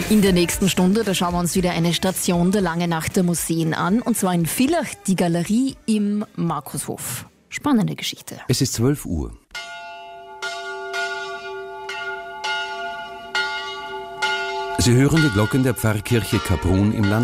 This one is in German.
In der nächsten Stunde, da schauen wir uns wieder eine Station der Langenachter Museen an, und zwar in Villach, die Galerie im Markushof. Spannende Geschichte. Es ist 12 Uhr. Sie hören die Glocken der Pfarrkirche Kaprun im Land